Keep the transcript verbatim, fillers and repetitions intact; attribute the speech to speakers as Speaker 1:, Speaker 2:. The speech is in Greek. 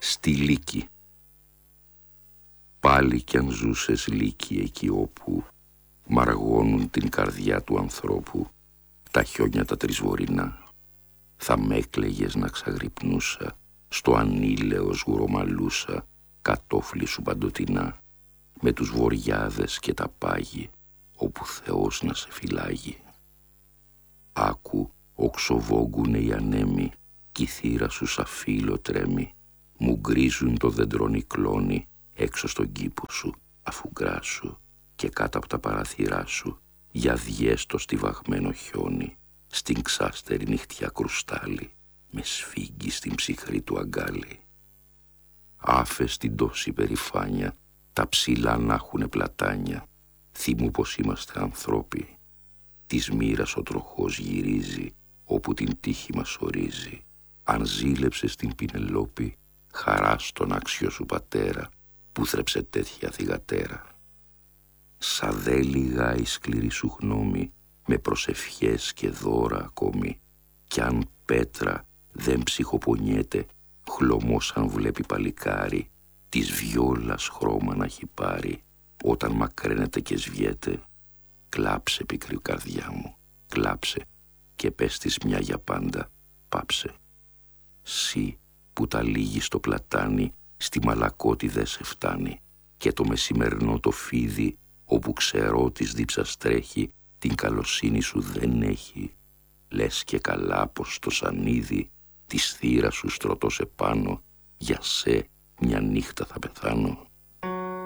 Speaker 1: στη Λύκη. Πάλι κι αν ζούσες Λύκη εκεί όπου μαργώνουν την καρδιά του ανθρώπου τα χιόνια τα τρισβορεινά, θα μ' έκλαιγες να ξαγρυπνούσα στο ανήλαιο σγουρομαλούσα κατόφλι σου παντοτινά, με τους βοριάδες και τα πάγι όπου Θεός να σε φυλάγει. Άκου οξοβόγκουνε οι ανέμοι κι η θύρα σου σαν φύλλο τρέμει, μου γκρίζουν το δεντρόνι κλόνι έξω στον κήπο σου αφού γκράσου και κάτω από τα παραθυρά σου για διέστο στιβαγμένο χιόνι στην ξάστερη νυχτιά κρουστάλι με σφίγγει στην ψυχρή του αγκάλι. Άφε στην τόση περηφάνια τα ψηλά να έχουνε πλατάνια, θυμού πως είμαστε ανθρώποι. Της μοίρας ο τροχός γυρίζει όπου την τύχη μας ορίζει. Αν ζήλεψες την Πινελόπη, χαρά στον άξιο σου πατέρα που θρέψε τέτοια θυγατέρα. Σα δε λιγά η σκληρή σου γνώμη με προσευχές και δώρα ακόμη, κι αν πέτρα δεν ψυχοπονιέται χλωμός αν βλέπει παλικάρι της βιόλας χρώμα να έχει πάρει όταν μακραίνεται και σβιέται. Κλάψε πικρή καρδιά μου, κλάψε και πες της μια για πάντα πάψε. Συ που τα λίγη στο πλατάνι στη μαλακότη δε σε φτάνει και το μεσημερινό το φίδι όπου ξερό της δίψας τρέχει την καλοσύνη σου δεν έχει. Λες και καλά πως το σανίδι της θύρας σου στρωτός επάνω για σε μια νύχτα θα πεθάνω.